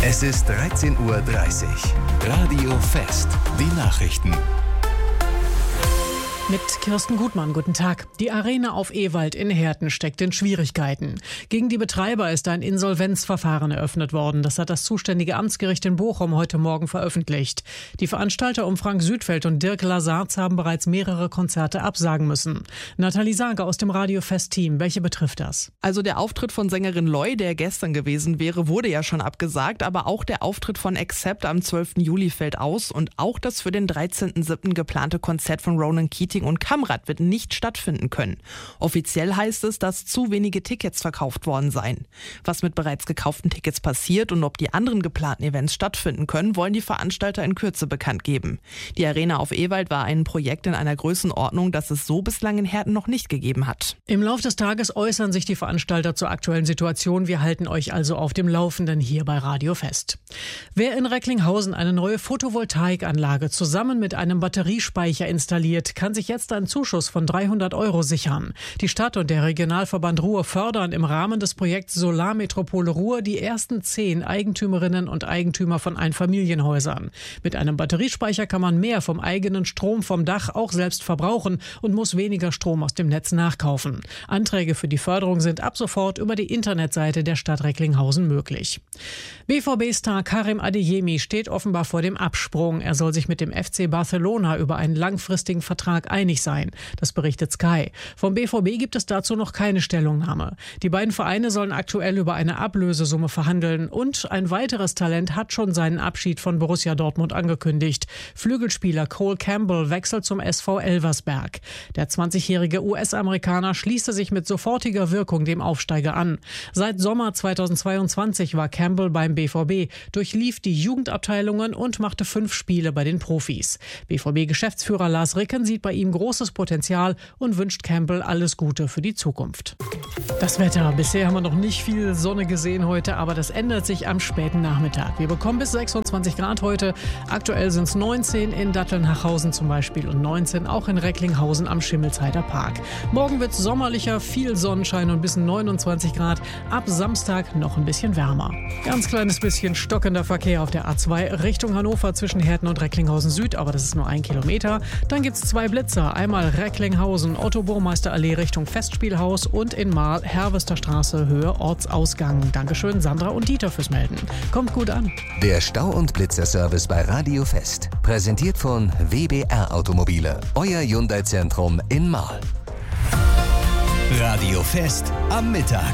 Es ist 13:30 Uhr. Radio Fest. Die Nachrichten. Mit Kirsten Gutmann, guten Tag. Die Arena auf Ewald in Herten steckt in Schwierigkeiten. Gegen die Betreiber ist ein Insolvenzverfahren eröffnet worden. Das hat das zuständige Amtsgericht in Bochum heute Morgen veröffentlicht. Die Veranstalter um Frank Südfeld und Dirk Lasarz haben bereits mehrere Konzerte absagen müssen. Nathalie Sager aus dem Radio Fest-Team. Welche betrifft das? Also der Auftritt von Sängerin Loy, der gestern gewesen wäre, wurde ja schon abgesagt. Aber auch der Auftritt von Accept am 12. Juli fällt aus. Und auch das für den 13.07. geplante Konzert von Ronan Keating und Kamrat wird nicht stattfinden können. Offiziell heißt es, dass zu wenige Tickets verkauft worden seien. Was mit bereits gekauften Tickets passiert und ob die anderen geplanten Events stattfinden können, wollen die Veranstalter in Kürze bekannt geben. Die Arena auf Ewald war ein Projekt in einer Größenordnung, das es so bislang in Herten noch nicht gegeben hat. Im Laufe des Tages äußern sich die Veranstalter zur aktuellen Situation. Wir halten euch also auf dem Laufenden hier bei Radio Fest. Wer in Recklinghausen eine neue Photovoltaikanlage zusammen mit einem Batteriespeicher installiert, kann sich jetzt einen Zuschuss von 300 € sichern. Die Stadt und der Regionalverband Ruhr fördern im Rahmen des Projekts Solarmetropole Ruhr die ersten 10 Eigentümerinnen und Eigentümer von Einfamilienhäusern. Mit einem Batteriespeicher kann man mehr vom eigenen Strom vom Dach auch selbst verbrauchen und muss weniger Strom aus dem Netz nachkaufen. Anträge für die Förderung sind ab sofort über die Internetseite der Stadt Recklinghausen möglich. BVB-Star Karim Adeyemi steht offenbar vor dem Absprung. Er soll sich mit dem FC Barcelona über einen langfristigen Vertrag einig sein. Das berichtet Sky. Vom BVB gibt es dazu noch keine Stellungnahme. Die beiden Vereine sollen aktuell über eine Ablösesumme verhandeln und ein weiteres Talent hat schon seinen Abschied von Borussia Dortmund angekündigt. Flügelspieler Cole Campbell wechselt zum SV Elversberg. Der 20-jährige US-Amerikaner schließte sich mit sofortiger Wirkung dem Aufsteiger an. Seit Sommer 2022 war Campbell beim BVB, durchlief die Jugendabteilungen und machte 5 Spiele bei den Profis. BVB-Geschäftsführer Lars Ricken sieht bei ihm großes Potenzial und wünscht Campbell alles Gute für die Zukunft. Das Wetter. Bisher haben wir noch nicht viel Sonne gesehen heute, aber das ändert sich am späten Nachmittag. Wir bekommen bis 26 Grad heute. Aktuell sind es 19 in Datteln-Hachhausen zum Beispiel und 19 auch in Recklinghausen am Schimmelsheider Park. Morgen wird es sommerlicher, viel Sonnenschein und bis 29 Grad. Ab Samstag noch ein bisschen wärmer. Ganz kleines bisschen stockender Verkehr auf der A2 Richtung Hannover zwischen Herten und Recklinghausen Süd, aber das ist nur 1 Kilometer. Dann gibt es 2 Blitzer. Einmal Recklinghausen, Otto-Burmeister-Allee Richtung Festspielhaus und in Marl Herwester Straße Höhe Ortsausgang. Dankeschön Sandra und Dieter fürs Melden. Kommt gut an. Der Stau- und Blitzerservice bei Radio Fest. Präsentiert von WBR Automobile. Euer Hyundai-Zentrum in Marl. Radio Fest am Mittag.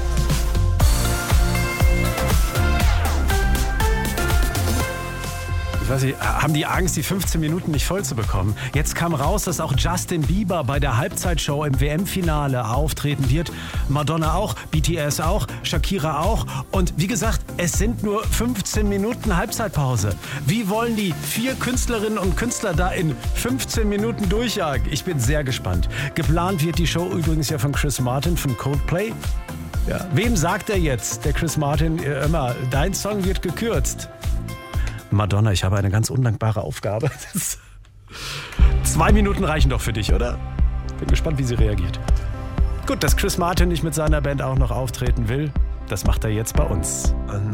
Ich weiß nicht, haben die Angst, die 15 Minuten nicht voll zu bekommen? Jetzt kam raus, dass auch Justin Bieber bei der Halbzeitshow im WM-Finale auftreten wird. Madonna auch, BTS auch, Shakira auch. Und wie gesagt, es sind nur 15 Minuten Halbzeitpause. Wie wollen die 4 Künstlerinnen und Künstler da in 15 Minuten durchjagen? Ich bin sehr gespannt. Geplant wird die Show übrigens ja von Chris Martin von Coldplay. Ja. Wem sagt er jetzt, der Chris Martin, immer, dein Song wird gekürzt? Madonna, ich habe eine ganz undankbare Aufgabe. 2 Minuten reichen doch für dich, oder? Bin gespannt, wie sie reagiert. Gut, dass Chris Martin nicht mit seiner Band auch noch auftreten will, das macht er jetzt bei uns.